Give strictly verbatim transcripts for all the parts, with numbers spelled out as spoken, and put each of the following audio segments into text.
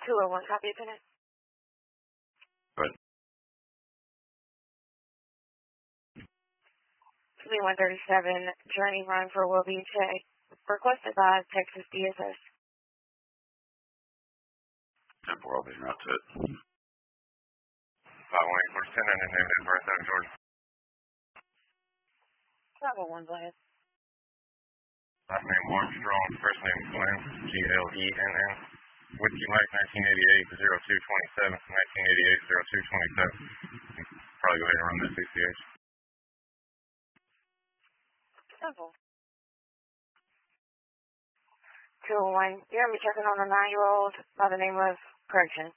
two oh one, copy, Lieutenant. Good. twenty-one thirty-seven, journey run for Will Beach A. Requested by Texas D S S. ten four, I'll be route to it. five one eight four ten, and name is North South Georgia. five oh one, go ahead. Last name Armstrong, first name Glenn, G L E N N. Whiskey Mike, nineteen eighty-eight, oh two twenty-seven, nineteen eighty-eight, oh two twenty-seven. Probably go ahead and run that C C H. Simple. two oh one, you're going to be checking on a nine-year-old by the name of Correction.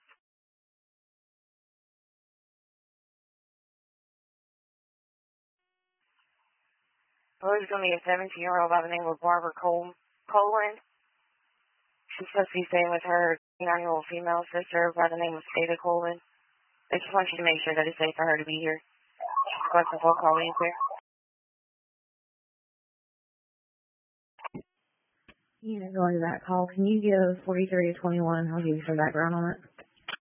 Well, there's going to be a seventeen-year-old by the name of Barbara Col- Colin. She's supposed to be staying with her nine-year-old female sister by the name of Stata Colin. I just want you to make sure that it's safe for her to be here. Requesting full call in clear. Yeah, going to that call. Can you give forty-three to twenty-one? I'll give you some background on it.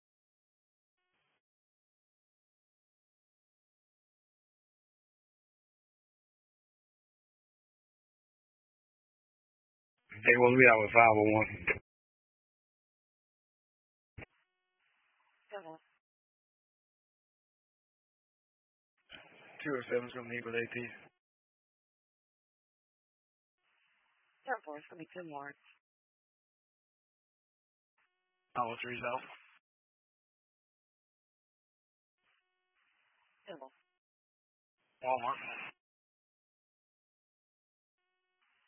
They will be out with five oh one. two oh seven's going to meet with A T. Careful, it's going to be two more. Oh, three south. Simple. Walmart.